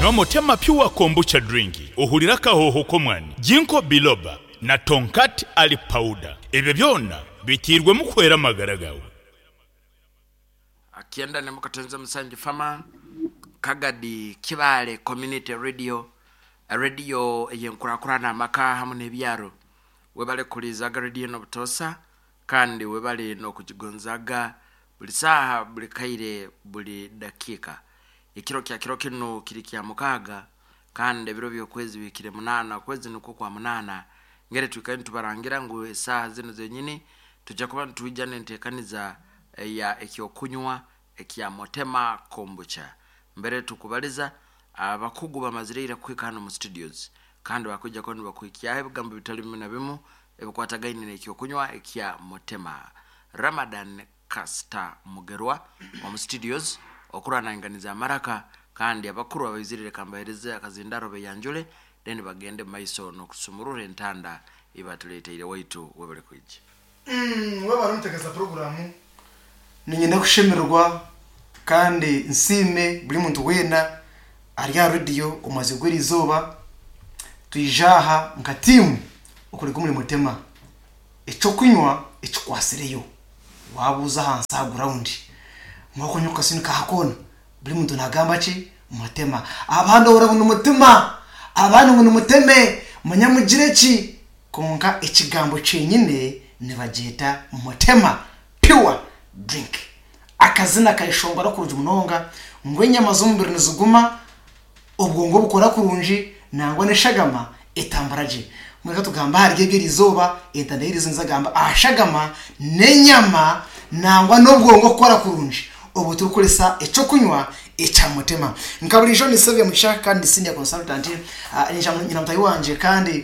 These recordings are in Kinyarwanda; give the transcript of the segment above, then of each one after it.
no Motema Pure kombucha drinki ohulira kahoho komwani jinko biloba na tonkat ali powder ebyo byonna bitirwe mu kwera magaragawo akienda ne mukatenza musanji fama kagadi kibale community radio yenkurakurana maka hamu nebyaro webale kulizaga radio no butosa kandi webale no kujigonzaga buli saha buli kaire buli dakika ikiro kino kiri kya mukaga kandi biro byo kwezi wikire munana kwezi nuko kwa munana ngere tukani tubarangira ngo saha zino zenyini tujja kuba tujane ntekaniza ya ekyokunywa ekya Motema kombucha mbere tukubaliza abakugu bamazirira kwikana mu studios kandi bakujja ko bakwikiya ebigambo bitali na bimu ebikwatagaine n'ekyokunywa ekya Motema Ramadan Kasta Mugerwa mu studios okurana inganiza maraka kandi abakuru abizirire kambahereze akazindaro beyanjule then bagende maiso no kusumurura entanda ibatuleteire waitu webale kwiji we barumtekeza programu ninyenda kushemerwa kandi nsime buri muntu wena ari ya radio umaze guri izoba tuijaha nkatimu ukuri kumuri Motema eco kunywa eco kwasireyo wabuza hansa ground mwako nyuka sinika hakona buri muntu nagamba ki Motema abandi urabona Motema abandi ngo Moteme munyamugireki konka ikigambo cenyine nibageta Motema Pure drink akazina kayishongora kuruje munonga ngwenya mazumbiri nizuguma ubwongo bukora kurunji nangwa neshagama etambaraje mweka tugamba hari gebye rizoba etandahiri zinzagamba ashagama nenyama nangwa nobwongo kora kurunji ubu turukurisa eco kunywa eca Motema nkaburisho ni Savia Mushaka kandi senior consultant nyina mutayi wanje kandi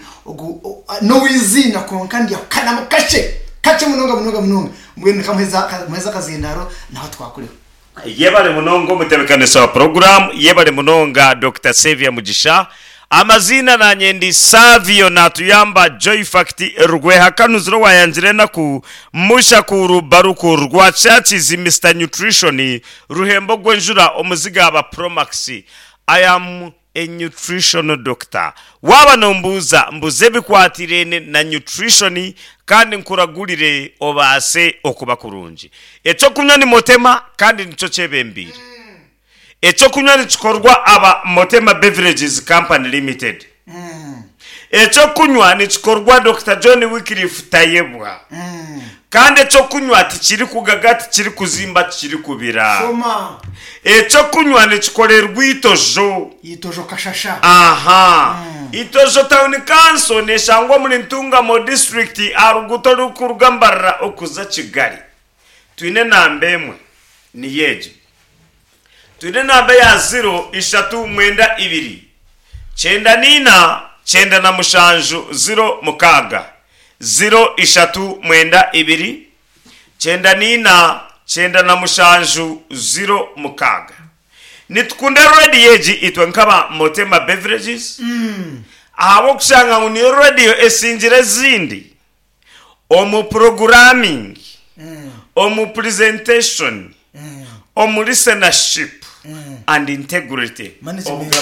no wizina konkandi yakana mukache kache munonga mwene kamheza kazindaro naho twakureho yebale munongo mutebekanisa wa program yebale munonga Dr. Savia Mugisha amazina na nyendi Savio na tuyamba Joy Fact rugweha kanuziro wayanjire na ku mushakuru baruku rwa chachizi Mr. Nutrition ruhembo gwenjura omuziga aba Promax. I am a nutritional doctor. Waba nombuza mbuze bikwatirene na nutrition kandi nkuragurire obase okuba kurunji. Eco kunywa ni Motema kandi nico chebembiri. Eco kunywa ni chikorwa aba Motema Beverages Company Limited. Eco kunywa ni chikorwa Dr. John Wycliffe Tayebwa. Kandi eco kunywa tikiri kugagati kiri kuzimba kiri kubira. Soma. Eco kunywa ni chikorerwa itojo kashasha. Aha. Itojo town council neshangwa muri Ntungamo district aruguto rukurugambara okuza Kigali. Twine nambemwe ni yeje. Twine nambe ya 032 chenda nina chenda na mushanju 0 mukaga 032 chenda nina chenda na mushanju 0 mukaga nitukunda ready yeji itwa nkaba Motema Beverages abo kushanga ngo ni radio esinjire zindi omu programming omu presentation omu listenership and integrity management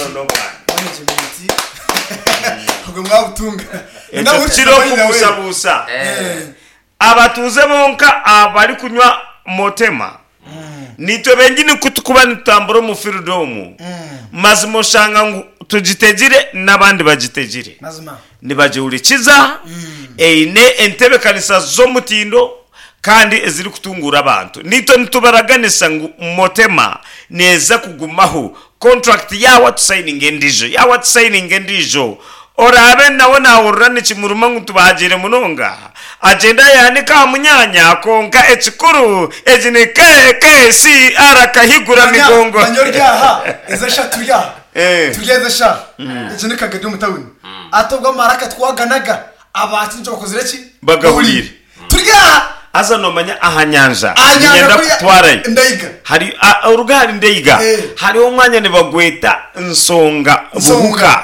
chiro kubusabusa abatuze bonka abali kunywa Motema nitwe bengine kutukuba nitamburo mu firudomu mazimo shanga ngo tujitegire nabandi bajitegire mazima nibajurikiza eine entebe kanisa zo mutindo kandi eziri kutungura abantu nito nitubaraganisa ngo Motema neza kugumaho contract yawa signing endijo orabe nawe nawurane kimuruma ngutubagire munonga agenda yanika munyanya konka ekikuru ejine KC arakahigura migongo anyoryaha ezasha tuya tugezesha ejine kagade mutawini atobwa maraka twaganaga abati nco bakozere ki bagahurire turya aza nomanya ahanyanja ngenda kutwara hari urugari ndeiga hari umwanya ne bagweta nsonga buhuka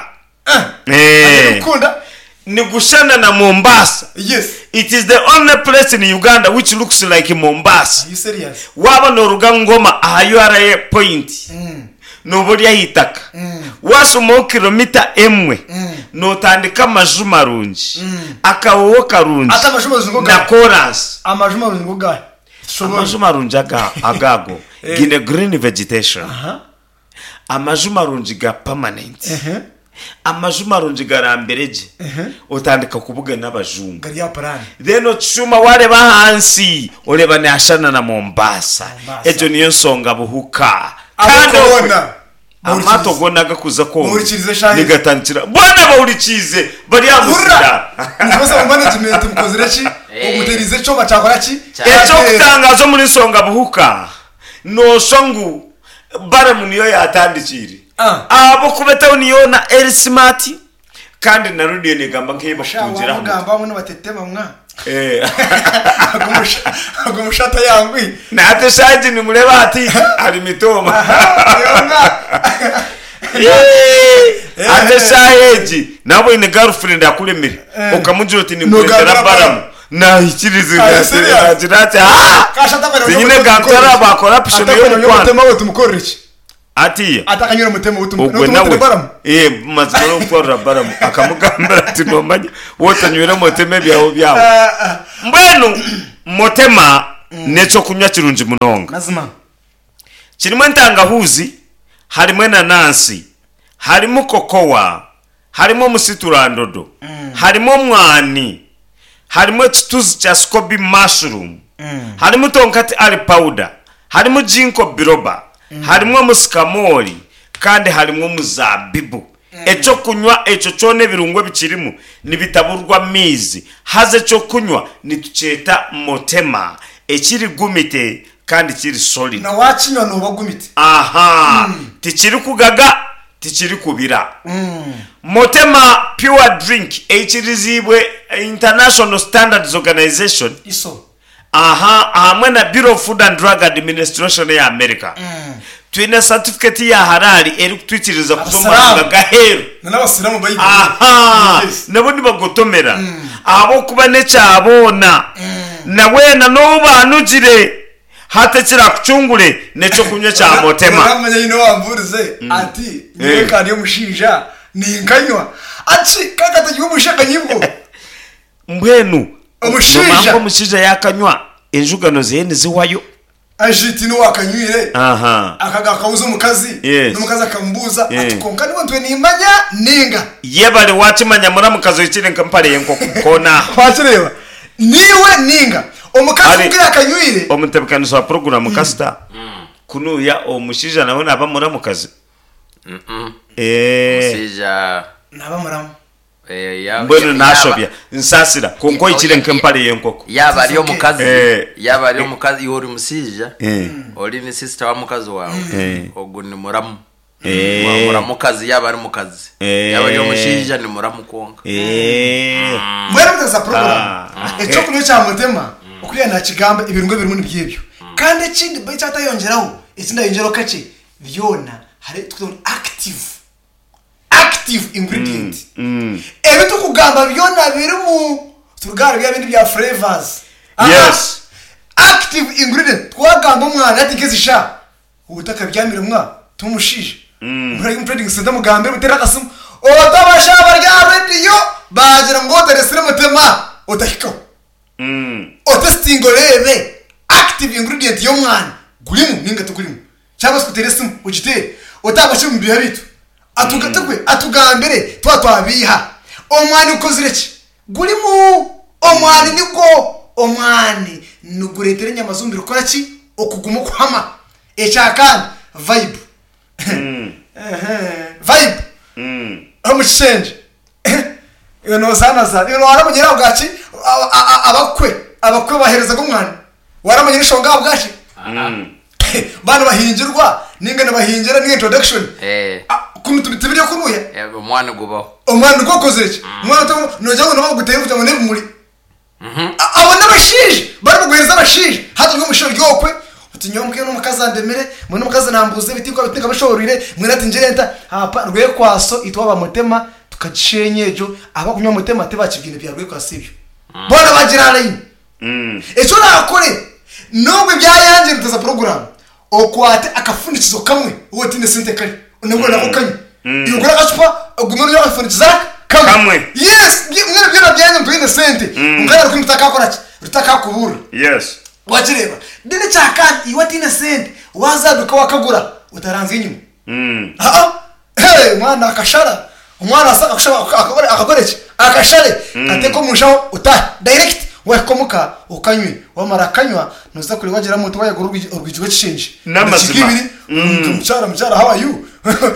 ni gushana na Mombasa. Yes. It is the only place in Uganda which looks like Mombasa. Are you serious? Waba no rugangoma ahayara point. nobulya hitaka wasoma kilomita emwe notandika amaju marungi akawowo karungi ata amaju marungi ngo na chorus amaju marungi ngo gahe amaju marungi agago gine green vegetation amaju marungi ga permanent amaju marungi garambereje utandika kubuga n'abajungu gari ya parani then ochuma wale bahansi oleba ne ashana na Mombasa ejo niyo nsonga buhuka kandi amato gona gakuza ko murikize shahi nigatandikira bwana bawurikize bari amuzira nikosa mu management mukozere ki umuterize cyo bacakora ki ejo kutangazo muri nsonga buhuka no songu baramu niyo yatandikiri abo kubeta uniyo na El Smart kandi na radio negamba nkeba kutungira hamwe ngamba mwe batetema mwa agumushata yangwi na ate shaji ni mureba ati ari mitoma ate shaji nabo ine girlfriend akulemere ukamujira ati ni murera baramu na ikirize gati kashata kwa nyine gantara ba corruption yo mutema we tumukoreki ati atakanyura mutema utumutema baramu mazina no kwa baramu akamugambira ati nomanya wotanyura mutema byawo mbwenu mutema necho kunywa kirungi munonga mazima kirimo ntangahuzi harimo nanasi harimo kokowa harimo musiturandodo harimo mwani harimo chituzi cha scoby mushroom harimo tonkati ali powder harimo jinko biloba harimo muskamoli kandi harimo muzabibu echo kunywa echo chone birungo bikirimo nibitaburwa mizi haze cyo kunywa nituceta motema ekiri gumite kandi kiri solid na wakinywa no bagumite tikiri kugaga tikiri kubira motema pure drink echirizibwe International Standards Organization iso hamwe na Bureau of Food and Drug Administration ya America twine certificate ya halali eri kutwikiriza kusomanga gaheru n'abasiramu bayibu nabo nibagotomera abo kuba necyabona nawe na no banugire hatekira kucungure neco kunywa cya motema amanya ino wamburize ati niwe kandi yo mushinja ninkanywa ati kakatagiye umushaka nyibwo mbwenu umushinja umushinja yakanywa enjugano zene ziwayo ajiti no wakanywire akaga kauza umukazi n'umukazi akambuza ati konka niwe ntwe nimanya ninga yebale watimanya muri mukazi wikire nkampare yenko kona kwakireba niwe ninga umukazi ubwira akanywire omutebekaniso wa program kasta kunu ya omushija nawe naba muri mukazi musija naba muramu mbona nashobya nsasira konko ikire nkampare yenko yaba ariyo mukazi yori musija ori ni sister wa mukazi wawe ogu ni muramu muramukazi yaba ari mukazi yaba ariyo mushija ni muramu konka mwere mutasa program echo kuno cya mutema ukuya na kigamba ibirungo birimo nibyebyo kandi ikindi bayi cyatayongeraho itsinda yongero kace byona hari tukubona active ingredient ebitu kugamba byona biri mu turugara bya bindi bya flavors yes active ingredient twagamba umwana atigezisha ubutaka byamira mwa tumushije muri trading center mugambe mutera kasumu otabasha barya radio bagira ngo teresire mutema otahiko otestingo lebe active ingredient yo mwana gulimu ninga tukulimu cyangwa skuteresimu ugite otabasha mu biha bitu atugatekwe atugambere twatwabiha omwani ukozireki gulimu omwani niko omwani nuguretere nyamazumbiro koraki okuguma kuhama ecyakandi vibe vibe omushenje no sana yo waramugera bwaci abakwe bahereza gumwana waramugera shonga bwaci bana bahingirwa ningana bahingera ni introduction kumutubitibiriye kunuya omwana gubaho omwana ukokozeki umwana nojyaho no baguteye kugira ngo ne muri abona bashije bari guhereza bashije hato ngo mushoro gyokwe utinyomke no mukazandemere mwe no mukazanambuze bitikwa bitinga bashorire mwe nati ngerenta hapa rwe kwaso itwa bamutema tukagishenyejo abakunywa mutema tebakibwine bya rwe kwasibyo bona bagirana yin eco nakore nubwo byayanje biteza program okwate akafunikizo kamwe wote ne sente kali unabwo nako kanyi yugura gachupa ogumero yakafunikiza kamwe yes ngene byana byanye ntwine sente ngara rukumutaka akorachi rutaka kubura yes wachireba dine chakati iwatine sente wazaduka wakagura utaranze inyuma hey mwana akashara umwana asaka akagorechi akashare ateko mushaho uta direct wekomuka ukanywe wamara kanywa nuza kuri wagera muto wayagura urwijigo cishinje namazima mchara how are you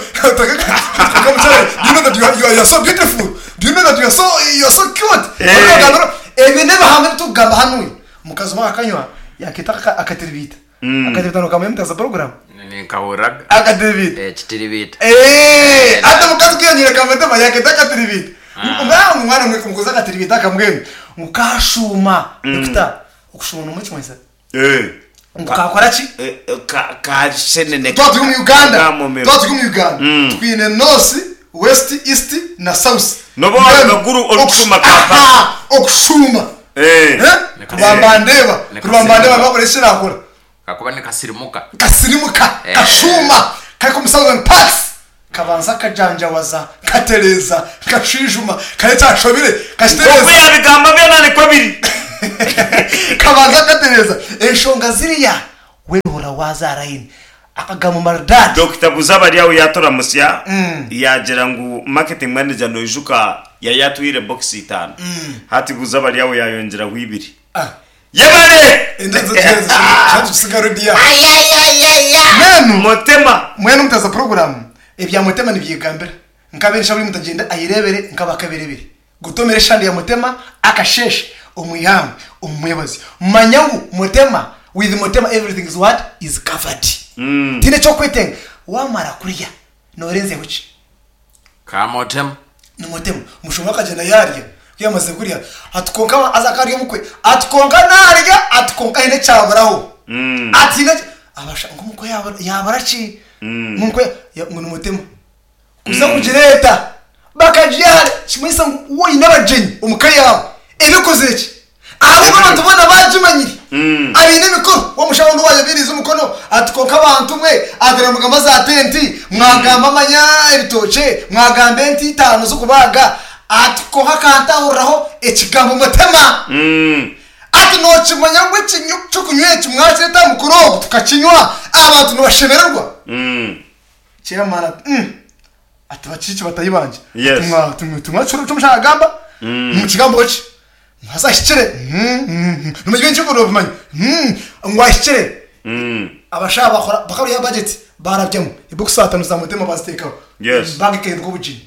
you know that you are so beautiful do you know that you are so cute ebe never have to gamba hanwe mukazuma akanywa yakitaka akatiribita akatiribita no kama mtaza program ni kauraga akatiribita chitiribita hata mukazi kiyanyira kama ndema yakitaka tiribita mwana mkuza akatiribita kamgeni mukashuma dokita ukushuma no muchi mwenza Mukakwaraki ka senene twatu mu Uganda twine north west east na south nobo baguru okushuma kapa okushuma kubambandeba bakoresha akora kakubane kasirimuka kashuma kako musauzan parts kabanza kajanja waza kateleza kashijuma kaleta shobire kashitereza obu yabigamba byanane kwabiri kabanza kateleza eshonga ziriya wehora wazaraini akagamo mardad Dr. Buzaba yawe yatora musya yagira ngo marketing manager nojuka yayatuire box 5 hati Buzaba yawe yayongera wibiri yabare indazo teza chantu sigarodia menu motema mwenu mtaza program ebya motema nibyigambira nkaberesha buri mutagenda ayirebere nkabakaberebere gutomera shandi ya motema akasheshe umuyam umwebazi manyangu motema with motema everything is what is covered tine chokwete wamara kuriya norenze huchi ka motema ni motema mushobaka jana yarya yamaze kuriya atukonka azakariye mukwe atukonka narya atukonka ine cyabaraho atina abasha ngumuko yabarachi mukwe ngo motema kuza kujireta bakajyare kimwisa wo inabajenyi umukaya ebikozeki abo abantu bona bajimanyiri abine mikoro wo mushabondo waje biriza umukono atukonka abantu mwe adiramuga mazatenti mwagamba manya ebitoche mwagambe enti 5 zo kubaga atukonka kantahuraho ekigambo motema ati no kimanya ngo kinyu cyukunywe kimwakireta mukoro tukakinywa abantu no bashemererwa cyamana atabacici batayibanje tumwa cyumushagamba mu kigambo cyo ntazashikire numujye cyo kurobumanyi ngwashikire abashaba bakora ya budget barabyamo ibox 5 za mutema baziteka bag kende kubuji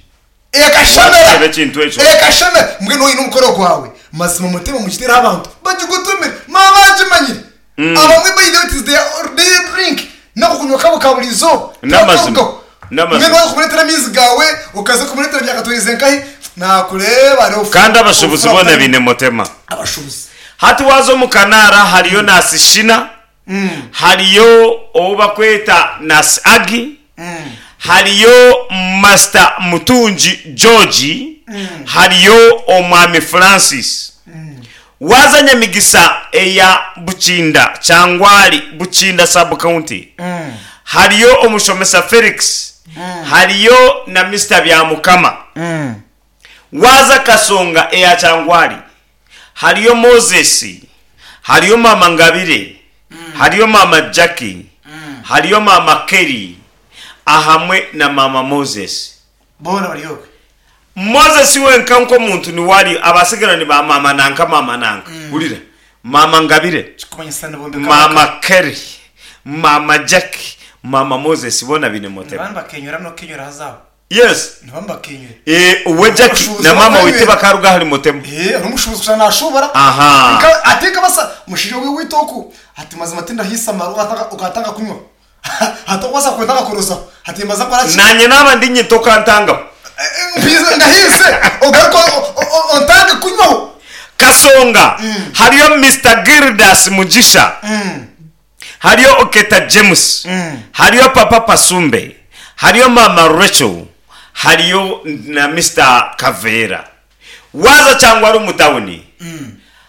ekashame mbwe no inumukoro kwawe mazima mutema mugitera abantu bagigutumira mabajimanyire abamwe bayide it is their drink nako kunywa kabo kaburizo namazima ngeno kumunetera mizi gawe ukaze kumunetera byakaturize nkahi nakureba rero kandi abashubuzi bone bine motema abashubuzi hati wazo mu Kanara hariyo nasishina hariyo obakweta nas agi hariyo Master Mutunji George hariyo Omwami Francis wazanya migisa eya Buchinda Changwali Buchinda sub county hariyo omushomesa Felix hariyo na Mr. Byamukama waza Kasonga eya Changwali hariyo Moses hariyo Mama Ngabire hariyo Mama Jackie hariyo Mama Kerry ahamwe na Mama Moses bona bariyo Moses wenkanko muntu ni wali abasigara ni ba mama nanka urira Mama Ngabire Mama Kerry Mama Jackie Mama Moses bona bine motema bamba kenyura no kenyura hazabo yes nibamba kenyura uwe Jackie na mama wite bakaruga hari motema ari umushubuzi kusana ashobora ateka basa mushije we witoku ati mazima tinda hisa maru ukatanga kunywa hato kwasa kwenda kuroza ati maza kwa nanye naba ndinye toka ntanga biza ndahise ugarko ontanga kunywa Kasonga hariyo Mr. Gildas Mujisha hariyo Oketa James hariyo Papa Pasumbe hariyo Mama Rachel hariyo na Mr. Kavera waza cyangwa ari umutawuni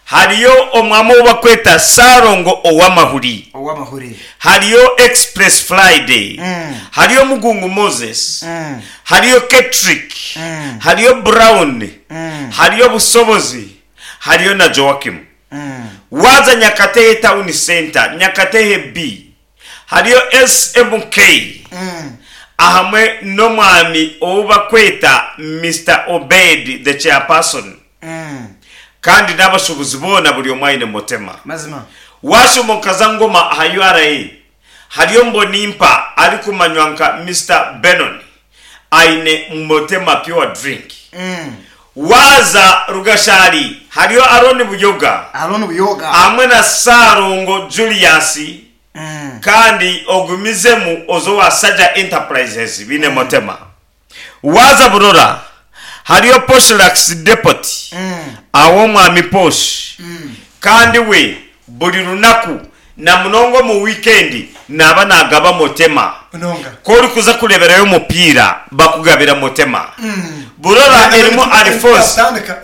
hariyo omwamo bakweta Sarongo owamahuri hariyo Express Friday hariyo Mugungu Moses hariyo Ketrick hariyo Brown hariyo Busobozi hariyo na Joachim waza Nyakatehe Town Center Nyakatehe B hariyo SMK ahamwe no mwami obakweta Mr. Obed the chairperson kandi n'abashubuzi bona buri omwine motema mazima washomokaza ngoma hayura hariyo Mbonimpa ari kumanywanka Mr. Benon aine motema pure drink waza Rugashari hariyo Aroni Buyoga amwe na Sarongo Julius kandi ogumizemu ozo wa Saja Enterprises bine motema waza Burora hariyo Poshlax Depot awo mwami Posh kandi we buri runaku na munongo mu weekend naba nagaba motema kori kuza kureberayo umupira bakugabira motema Burora elimo Alphonse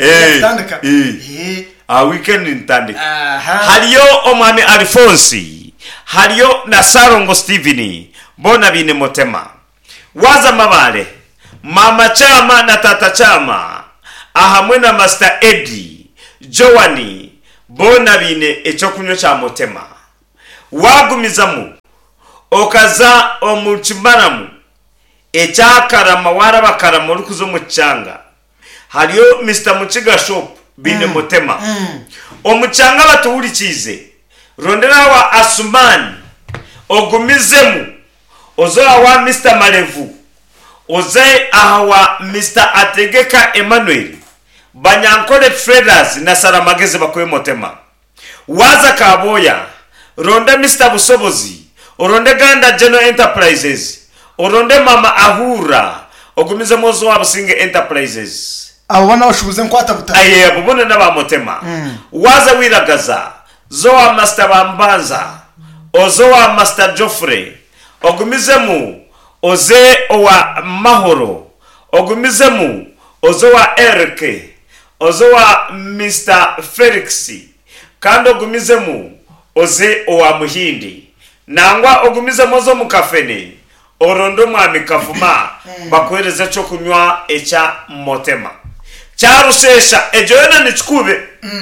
weekend ntandika hariyo omwami Alphonse hariyo na Sarongo Steven bona bine motema waza Mabale Mama Chama na Tata Chama ahamwe na Master Eddie Joani bona bine echokunyo cha motema wagumizamu okaza omuchimanamu echakarama warabakarama rukuzo muchanga hariyo Mr. Muchiga Shop bine motema omuchanga batuhurikize rondera wa Asumani ogumizemu ozoa wa Mr. Malevu oze ahawa Mr. Ategeka Emmanuel Banyankole Traders na Saramageze bakoye motema waza Kaboya ronde Mr. Busobozi oronde Ganda General Enterprises oronde Mama Ahura ogumize mozo wa Businge Enterprises abo bana bashubuze nkwata butaka aye bubone na ba motema waza Wiragaza zoa Master Bambanza ozoa Master Joffrey ogumizemu oze owa Mahoro ogumizemu ozoa Erke ozoa Mr. Felix kandi ogumizemu oze owa Muhindi nangwa ogumizemu ozo mukafene orondo mwami Kafuma bakohereza cyo kunywa echa motema Charushesha ejoyena nichukube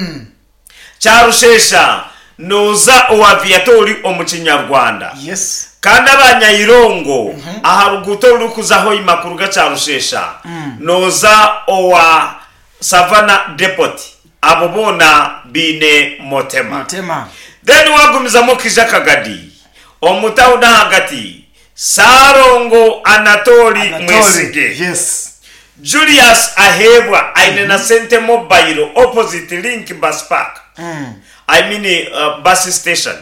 Charushesha noza owa Viatori omukinyarwanda kandi abanyayirongo aharuguto rukuzaho imakuru gacarushesha noza owa Savannah Depot abo bona bine motema then wagumiza mokija Kagadi omutauna hagati Sarongo Anatoli Mwesige Julius Ahebwa aine na Sente Mobile opposite Link Bus Park I mean bus station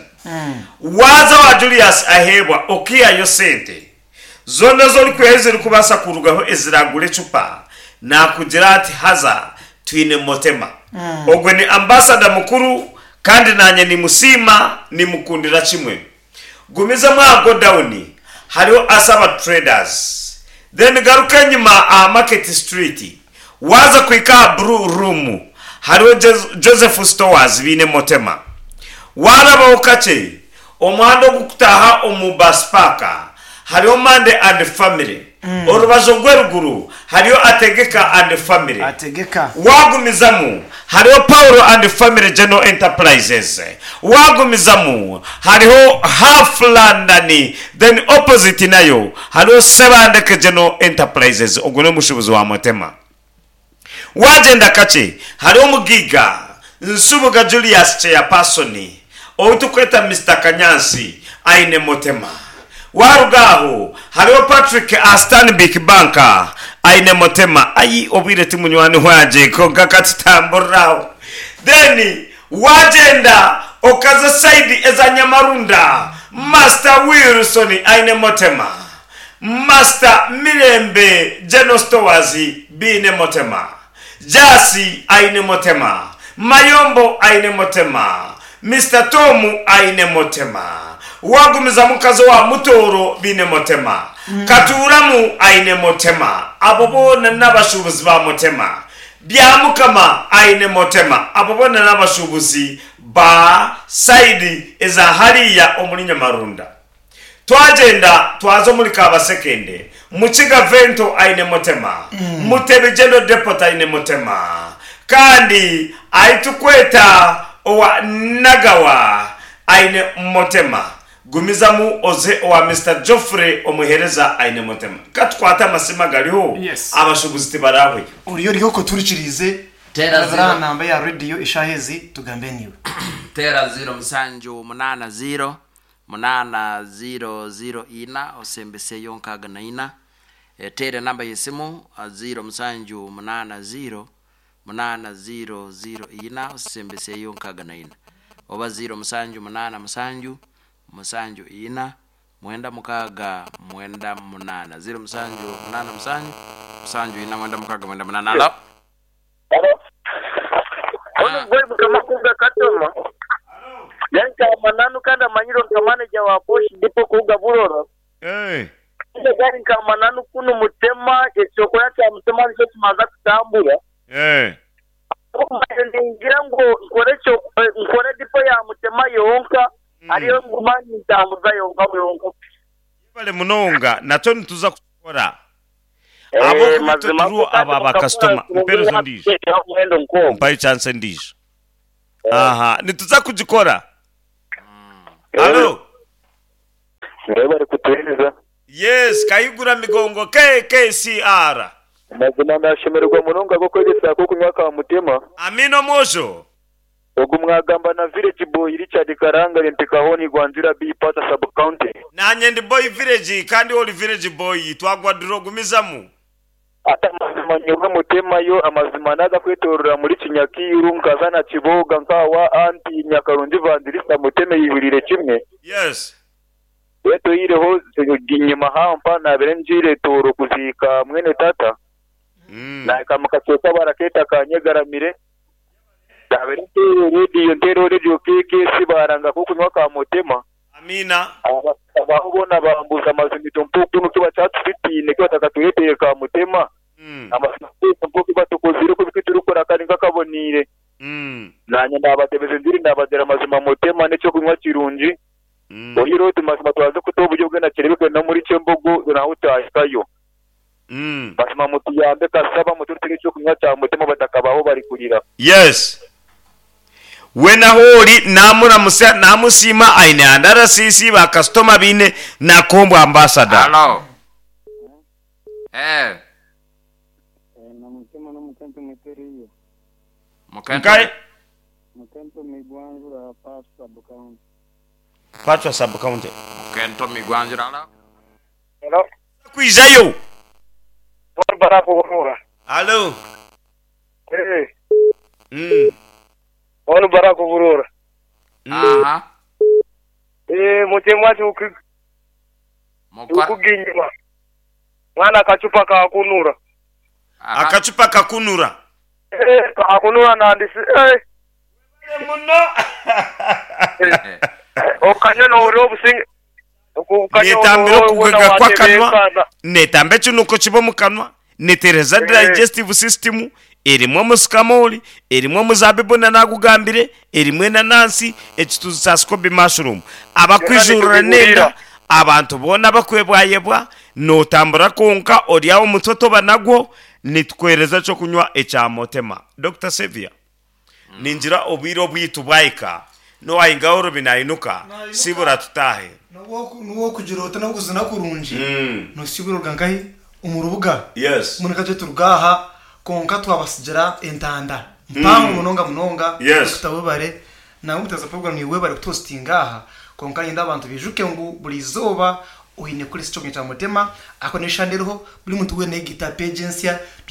waza wa Julius Ahebwa okia yo sente zonda zoli kweze kubasa kurugaho eziragure cupa na kugirati haza twine motema ogwe ni ambassador mukuru kandi nanye ni musima ni mukundira kimwe gumiza mwago down hariho Asaba Traders then garuka nyuma Market Street waza kwika Blue Room hariho Joseph Stores bine motema waraba okache omwando gukutaha omubaspaka hariyo Mande and Family orubazo gweruguru hariyo Ategeka and Family wagumizamu hariyo Paulo and Family General Enterprises wagumizamu hariyo Half London then opposite nayo hariyo Sebandeke General Enterprises ogone mushubuzo wa motema wagenda kache hariyo Mugiga Nsubuga Julius chairperson outukweta Mr. Kanyansi aine motema warugaho hariyo Patrick Stanbic Banka aine motema ayi obire timunywani hwaje ko gakatitamburaho then wagenda okaza side eza Nyamarunda Master Wilson aine motema Master Mirembe General Stores bine motema Jasi aine motema Mayombo aine motema Mr. Tomu aine motema wagumiza mukazo wa Mutoro bine motema Katuramu aine motema abo bona n'abashubuzi ba motema byamukama aine motema ababona n'abashubuzi ba saidi eza hariya omuli Nyamarunda twagenda twazo muri Kabasekende mukiga vento aine motema Mutebe General Depot aine motema kandi aitukweta owa Nagawa aine motema gumizamu oze owa Mr. Geoffrey omuhereza aine motema katwata amasima galiho abashubuzi tibarawe uriyo ryo ko turikirize tera zira namba ya radio ishahezi tugambe niwe tera 0 musanju 80 800 ina osembese yonkaga na ina tere namba yesimu 0 musanju 80 800 ina osembese yonkaga na ina oba 0 musanju 8 musanju ina mwenda mukaga mwenda munana 0 musanju 8 musanju ina mwenda mukaga mwenda munana. Hello ono boy kama kuga katoma yanka mananu kanda manyiro manager wa Poshi ndipo kuga buroro ile gari kama mananu kuno mutema ekoko yake mutema nicho tumaza kutambura ngira ngo nkore ndipo ya mutema yonka ariyo ngumani ntambuza yonka bale munonga nato nituza kukora abo mazima aba customer mpero zondisho mpai chance ndisho aha nituza kujikora. Hello bari kutuhereza yes kayigura migongo KKCR mazima ndashemererwa munonga go kwegesa ko kunyaka mutema amino mojo ogumwagamba na village boy Richard Karanga lempikahoni gwanzira B pata sub county nanye ndi boy village kandi oli village boy twagwa drogumizamu ata mazima nyoga mutema yo amazima naza kwetorura muri Kinyakiru nkazana Kiboga nkawa anti Nyakarundi vandirisa muteme yihurire kimwe yes weto ireho ginyima hampa na berenjire toro kuzika mwene tata na kamakasota baraketa kanyegaramire daberete radio KKC baranga ko kunywa ka mutema amina abahubona bambuza amazimito mpuku kiba cyatufitine ko takatureteye ka mutema amazimito mpuku batukozire ko bikiturukora kandi ngakabonire nanye ndabatebeze ndiri ndabadera amazima mutema necyo kunywa kirungi oyiro tumazima twaze kutoburyo bwe na kirebeke no muri Cyembogo naho utashikayo basima mutiyambe kasaba muturutse cyo kunywa cya mutema batakabaho bari kurira yes wena holi namura musa namusima aine andara sisi ba customer bine na kombo ambassador. Hello namutema no mukanto meteriyo mukanto migwanjura patwa sub county mukanto migwanjura. Hello kuizayo bara kuhura. Hello Ono bara kuhura. Aha mutema ukuginyima mwana akachupa kakunura akachupa kakunura kakunura nandisi muno okanyana oro businge netambiro kugaga kwa kanwa netambe chunuko chibo mukanwa netereza digestive system erimwe musikamoli erimwe muzabibu na nagugambire erimwe na nansi ekituzu cha scoby mushroom abakwijurura nenda abantu bona bakwebwayebwa notambura konka oriawo mutoto banagwo nitwereza cyo kunywa echa motema. Dr. Sevia ninjira obwiro bwitu bwaika no wayingahoro binayinuka sibura tutahe nuwo kujirota no kuzina kurunji no siburo gangahi umurubuga yes munakaje turugaha konka twabasigira entanda mpango munonga tutabubare nawe mutaza program ni webare kutostinga aha konka yenda abantu bijuke ngo buri zoba uhine kuri cyo cya mutema akonesha nderoho buri muntu we negita pagency